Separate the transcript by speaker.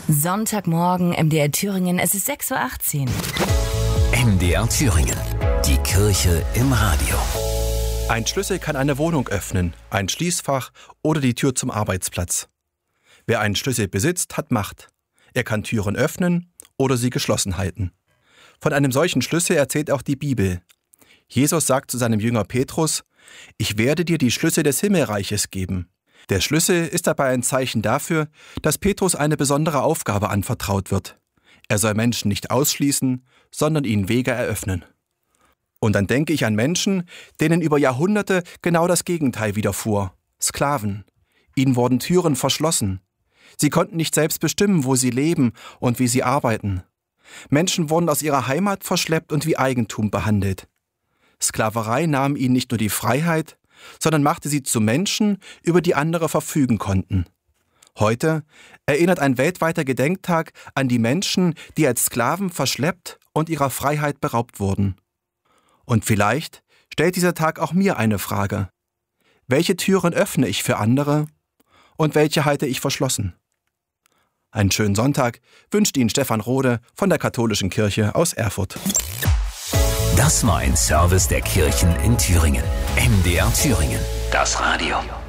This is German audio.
Speaker 1: Sonntagmorgen MDR Thüringen, es ist 6:18 Uhr.
Speaker 2: MDR Thüringen, die Kirche im Radio.
Speaker 3: Ein Schlüssel kann eine Wohnung öffnen, ein Schließfach oder die Tür zum Arbeitsplatz. Wer einen Schlüssel besitzt, hat Macht. Er kann Türen öffnen oder sie geschlossen halten. Von einem solchen Schlüssel erzählt auch die Bibel. Jesus sagt zu seinem Jünger Petrus: Ich werde dir die Schlüssel des Himmelreiches geben. Der Schlüssel ist dabei ein Zeichen dafür, dass Petrus eine besondere Aufgabe anvertraut wird. Er soll Menschen nicht ausschließen, sondern ihnen Wege eröffnen. Und dann denke ich an Menschen, denen über Jahrhunderte genau das Gegenteil widerfuhr. Sklaven. Ihnen wurden Türen verschlossen. Sie konnten nicht selbst bestimmen, wo sie leben und wie sie arbeiten. Menschen wurden aus ihrer Heimat verschleppt und wie Eigentum behandelt. Sklaverei nahm ihnen nicht nur die Freiheit, sondern machte sie zu Menschen, über die andere verfügen konnten. Heute erinnert ein weltweiter Gedenktag an die Menschen, die als Sklaven verschleppt und ihrer Freiheit beraubt wurden. Und vielleicht stellt dieser Tag auch mir eine Frage. Welche Türen öffne ich für andere und welche halte ich verschlossen? Einen schönen Sonntag wünscht Ihnen Stefan Rode von der Katholischen Kirche aus Erfurt.
Speaker 2: Das war ein Service der Kirchen in Thüringen. MDR Thüringen, das Radio.